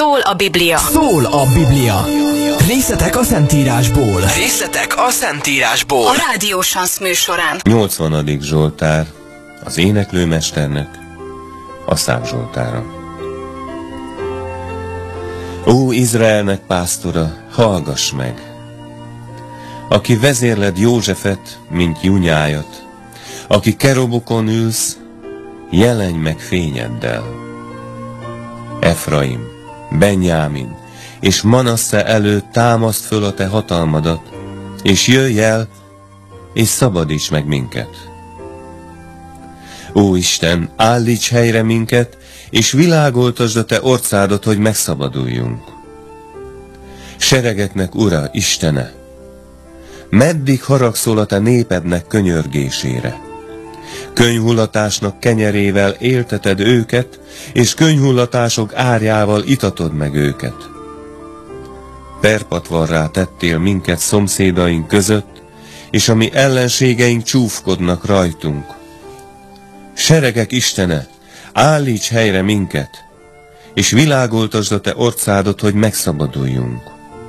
Szól a Biblia. Szól a Biblia. Részletek a Szentírásból. Részletek a Szentírásból. A Rádió Sansz műsorán. 80. Zsoltár az éneklőmesternek, a Száv-Zsoltára. Ó, Izraelnek pásztora, hallgass meg! Aki vezérled Józsefet, mint junyájat, aki kerubokon ülsz, jelenj meg fényeddel. Efraim, Benjámin és Manasse előtt támaszt föl a te hatalmadat, és jöjj el, és szabadíts meg minket. Ó Isten, állíts helyre minket, és világoltasd a te orcádat, hogy megszabaduljunk. Seregeknek Ura, Istene, meddig haragszol a te népednek könyörgésére? Könyhullatásnak kenyerével élteted őket, és könyhullatások árjával itatod meg őket. Perpatvarrá tettél minket szomszédaink között, és a mi ellenségeink csúfkodnak rajtunk. Seregek Istene, állíts helyre minket, és világoltasd a te orcádat, hogy megszabaduljunk.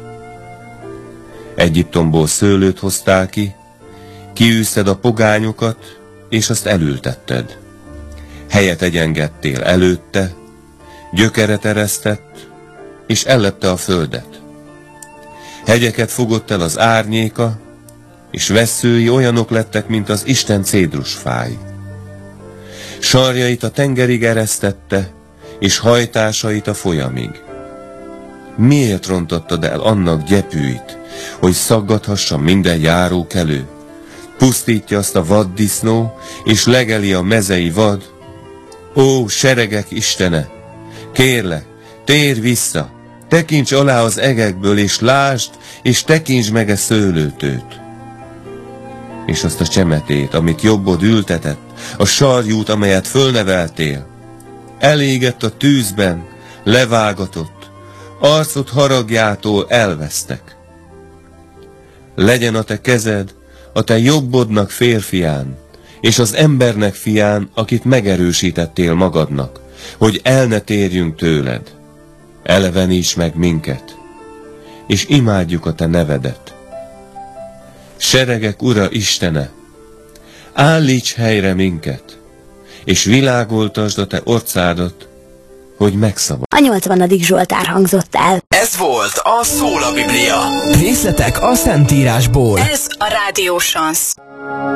Egyiptomból szőlőt hoztál ki, kiűzted a pogányokat, és azt elültetted. Helyet egyengettél előtte, gyökeret eresztett, és ellepte a földet. Hegyeket fogott el az árnyéka, és vesszői olyanok lettek, mint az Isten cédrusfáj. Sarjait a tengerig eresztette, és hajtásait a folyamig. Miért rontottad el annak gyepűit, hogy szaggathassa minden járókelő? Pusztítja azt a vaddisznó, és legeli a mezei vad. Ó, seregek Istene, kérlek, térj vissza, tekints alá az egekből, és lásd, és tekints meg a szőlőtőt. És azt a csemetét, amit jobbod ültetett, a sarjút, amelyet fölneveltél, elégett a tűzben, levágatott, arcod haragjától elvesztek. Legyen a te kezed a te jobbodnak férfián, és az embernek fián, akit megerősítettél magadnak, hogy el ne térjünk tőled. Eleveníts meg minket, és imádjuk a te nevedet. Seregek Ura Istene, állíts helyre minket, és világoltasd a te orcádat, hogy megszabad. A 80. Zsoltár hangzott el. Ez volt a Szól a Biblia. Részletek a Szentírásból. Ez a Rádió Sansz.